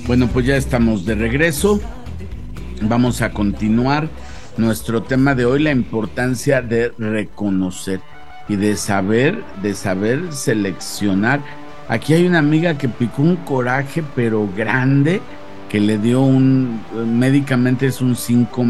Bueno, pues ya estamos de regreso. Vamos a continuar nuestro tema de hoy, la importancia de reconocer y de saber seleccionar. Aquí hay una amiga que picó un coraje, pero grande, que le dio médicamente es un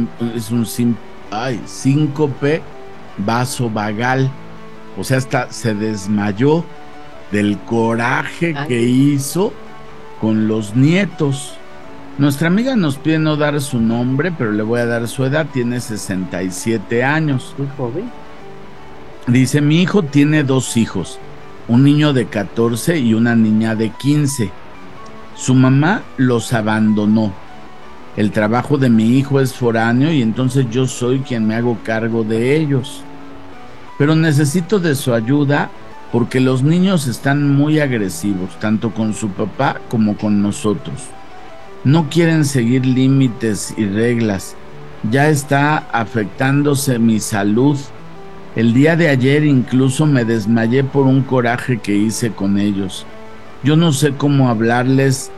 síncope vasovagal. O sea, hasta se desmayó del coraje que Ay, hizo con los nietos. Nuestra amiga nos pide no dar su nombre, pero le voy a dar su edad, tiene 67 años. muy joven. Dice, mi hijo tiene dos hijos, un niño de 14 y una niña de 15. Su mamá los abandonó. El trabajo de mi hijo es foráneo y entonces yo soy quien me hago cargo de ellos. Pero necesito de su ayuda porque los niños están muy agresivos, tanto con su papá como con nosotros. No quieren seguir límites y reglas. Ya está afectándose mi salud. El día de ayer incluso me desmayé por un coraje que hice con ellos. Yo no sé cómo hablarles.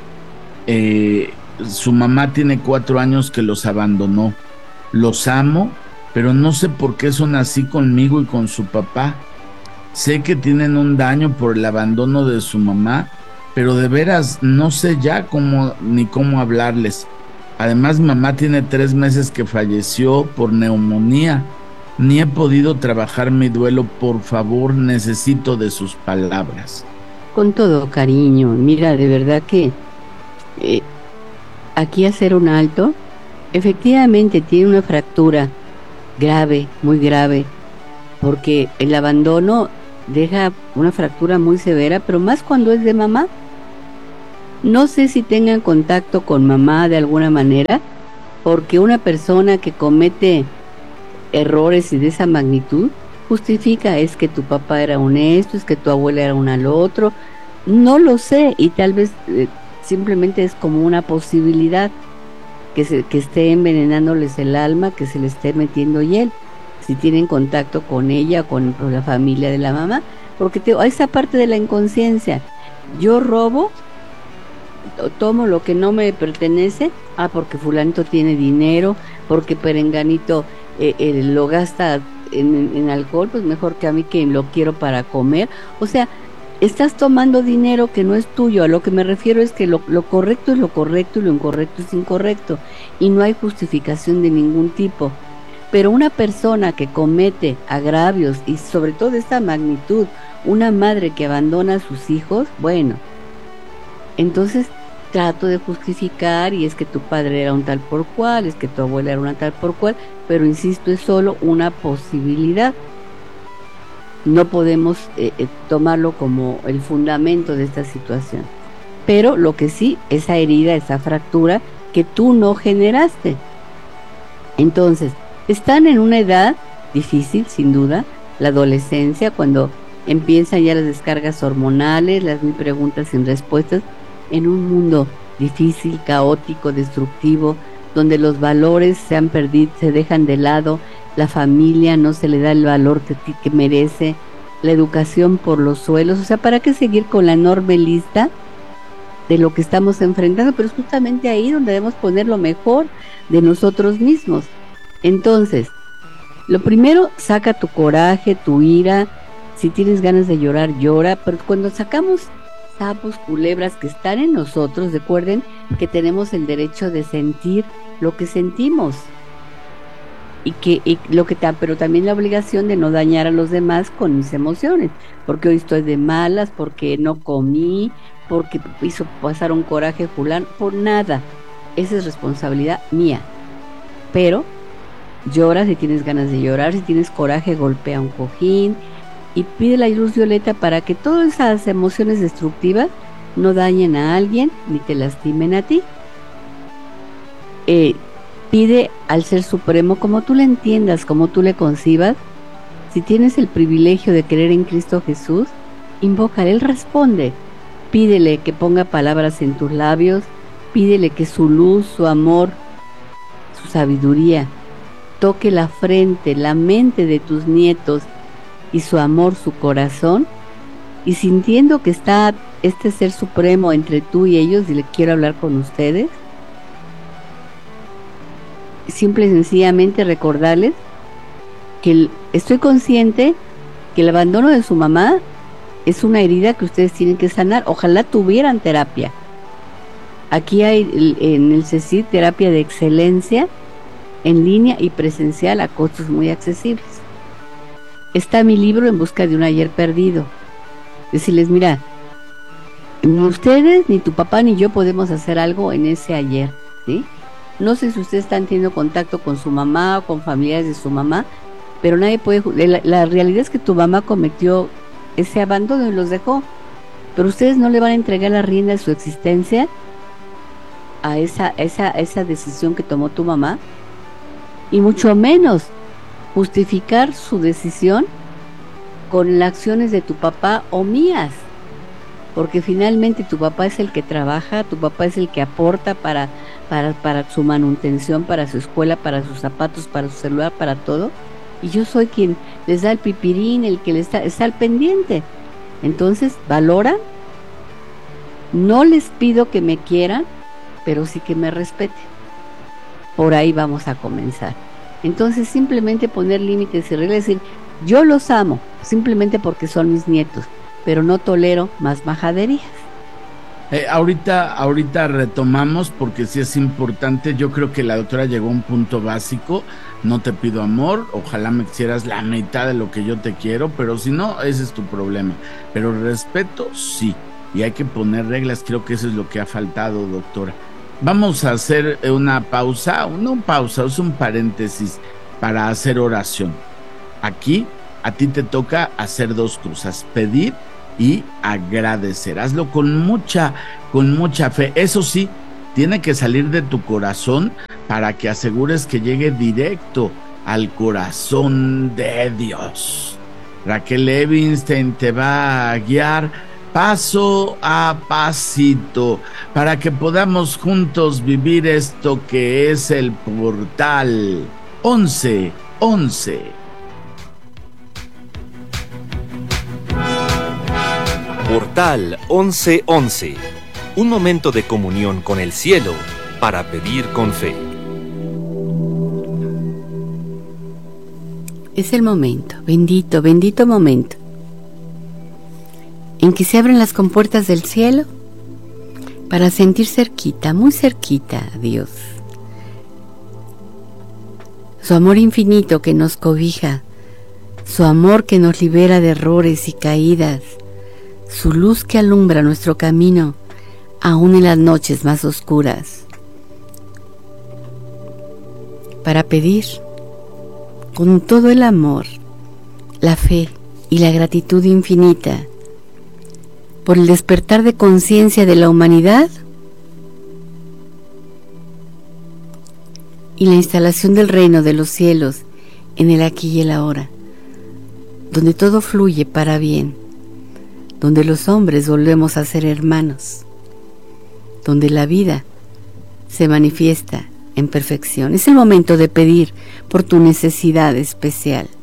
Su mamá tiene 4 años que los abandonó. Los amo, pero no sé por qué son así conmigo y con su papá. Sé que tienen un daño por el abandono de su mamá, pero de veras no sé ya cómo ni cómo hablarles. Además, mamá tiene 3 meses que falleció por neumonía. Ni he podido trabajar mi duelo. Por favor, necesito de sus palabras. Con todo cariño, mira, de verdad que eh, aquí hacer un alto, efectivamente tiene una fractura grave, muy grave, porque el abandono deja una fractura muy severa, pero más cuando es de mamá. No sé si tengan contacto con mamá de alguna manera, porque una persona que comete errores y de esa magnitud justifica es que tu papá era un esto, es que tu abuela era un al otro. No lo sé y tal vez simplemente es como una posibilidad que esté envenenándoles el alma, que se le esté metiendo hiel, si tienen contacto con ella o con la familia de la mamá, porque esa parte de la inconsciencia. Yo robo, tomo lo que no me pertenece, porque fulanito tiene dinero, porque perenganito lo gasta en alcohol, pues mejor que a mí que lo quiero para comer. O sea, estás tomando dinero que no es tuyo. A lo que me refiero es que lo correcto es lo correcto y lo incorrecto es incorrecto, y no hay justificación de ningún tipo. Pero una persona que comete agravios y sobre todo de esta magnitud, una madre que abandona a sus hijos, bueno, entonces trato de justificar y es que tu padre era un tal por cual, es que tu abuela era una tal por cual, pero insisto, es solo una posibilidad. No podemos tomarlo como el fundamento de esta situación. Pero lo que sí, esa herida, esa fractura que tú no generaste. Entonces, están en una edad difícil, sin duda, la adolescencia, cuando empiezan ya las descargas hormonales, las mil preguntas sin respuestas, en un mundo difícil, caótico, destructivo, donde los valores se han perdido, se dejan de lado, la familia no se le da el valor que merece, la educación por los suelos. O sea, ¿para qué seguir con la enorme lista de lo que estamos enfrentando? Pero es justamente ahí donde debemos poner lo mejor de nosotros mismos. Entonces, lo primero, saca tu coraje, tu ira. Si tienes ganas de llorar, llora. Pero cuando sacamos sapos, culebras que están en nosotros, recuerden que tenemos el derecho de sentir lo que sentimos. Pero también la obligación de no dañar a los demás con mis emociones, porque hoy estoy de malas, porque no comí, porque hizo pasar un coraje fulano, por nada. Esa es responsabilidad mía. Pero llora si tienes ganas de llorar, si tienes coraje, golpea un cojín y pide la luz violeta para que todas esas emociones destructivas no dañen a alguien ni te lastimen a ti. Pide al Ser Supremo, como tú le entiendas, como tú le concibas. Si tienes el privilegio de creer en Cristo Jesús, invócale, Él responde. Pídele que ponga palabras en tus labios, pídele que su luz, su amor, su sabiduría toque la frente, la mente de tus nietos y su amor, su corazón, y sintiendo que está este ser supremo entre tú y ellos, y le quiero hablar con ustedes. Simple y sencillamente recordarles que estoy consciente que el abandono de su mamá es una herida que ustedes tienen que sanar. Ojalá tuvieran terapia. Aquí hay en el CECID terapia de excelencia en línea y presencial a costos muy accesibles. Está mi libro En busca de un ayer perdido. Decirles, mira, ni ustedes, ni tu papá, ni yo podemos hacer algo en ese ayer, ¿sí? No sé si ustedes están teniendo contacto con su mamá o con familiares de su mamá, pero nadie puede... La realidad es que tu mamá cometió ese abandono y los dejó, pero ustedes no le van a entregar la rienda de su existencia a esa decisión que tomó tu mamá, y mucho menos justificar su decisión con las acciones de tu papá o mías, porque finalmente tu papá es el que trabaja, tu papá es el que aporta para su manutención, para su escuela, para sus zapatos, para su celular, para todo, y yo soy quien les da el pipirín, el que les está al pendiente. Entonces, valoran, no les pido que me quieran, pero sí que me respeten. Por ahí vamos a comenzar. Entonces, simplemente poner límites y reglas, decir, yo los amo, simplemente porque son mis nietos, pero no tolero más majaderías. Ahorita retomamos, porque sí es importante. Yo creo que la doctora llegó a un punto básico. No te pido amor, ojalá me quisieras la mitad de lo que yo te quiero, pero si no, ese es tu problema. Pero respeto, sí, y hay que poner reglas. Creo que eso es lo que ha faltado, doctora. Vamos a hacer una pausa, no pausa, es un paréntesis para hacer oración. Aquí a ti te toca hacer dos cosas: pedir y agradecer. Hazlo con mucha fe. Eso sí, tiene que salir de tu corazón para que asegures que llegue directo al corazón de Dios. Raquel Levinstein te va a guiar paso a pasito para que podamos juntos vivir esto que es el portal 1111. Portal 1111. Un momento de comunión con el cielo para pedir con fe. Es el momento, bendito, bendito momento, en que se abren las compuertas del cielo para sentir cerquita, muy cerquita a Dios. Su amor infinito que nos cobija, su amor que nos libera de errores y caídas, su luz que alumbra nuestro camino, aún en las noches más oscuras. Para pedir, con todo el amor, la fe y la gratitud infinita, por el despertar de conciencia de la humanidad y la instalación del reino de los cielos en el aquí y el ahora, donde todo fluye para bien, donde los hombres volvemos a ser hermanos, donde la vida se manifiesta en perfección. Es el momento de pedir por tu necesidad especial.